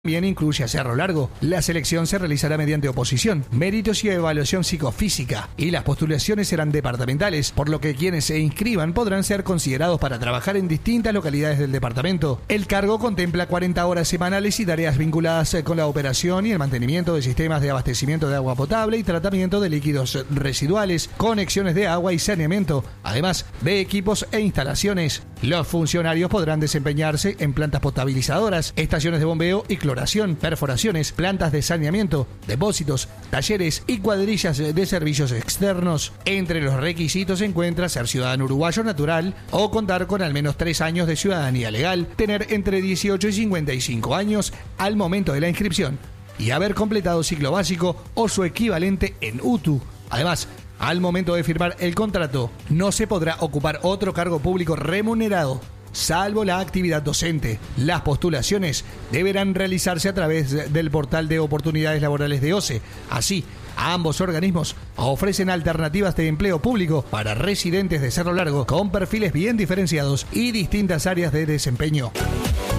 También incluye a Cerro Largo. La selección se realizará mediante oposición, méritos y evaluación psicofísica, y las postulaciones serán departamentales, por lo que quienes se inscriban podrán ser considerados para trabajar en distintas localidades del departamento. El cargo contempla 40 horas semanales y tareas vinculadas con la operación y el mantenimiento de sistemas de abastecimiento de agua potable y tratamiento de líquidos residuales, conexiones de agua y saneamiento, además de equipos e instalaciones. Los funcionarios podrán desempeñarse en plantas potabilizadoras, estaciones de bombeo y cloración, perforaciones, plantas de saneamiento, depósitos, talleres y cuadrillas de servicios externos. Entre los requisitos se encuentra ser ciudadano uruguayo natural o contar con al menos 3 años de ciudadanía legal, tener entre 18 y 55 años al momento de la inscripción y haber completado ciclo básico o su equivalente en UTU. Además, al momento de firmar el contrato, no se podrá ocupar otro cargo público remunerado, salvo la actividad docente. Las postulaciones deberán realizarse a través del portal de oportunidades laborales de OCE. Así, ambos organismos ofrecen alternativas de empleo público para residentes de Cerro Largo con perfiles bien diferenciados y distintas áreas de desempeño.